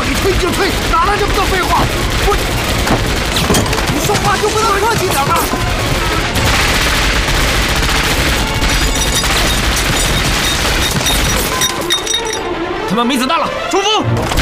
你退就退，哪来这么多废话？你说话就不能客气点吗？ 他们没子弹了，冲锋！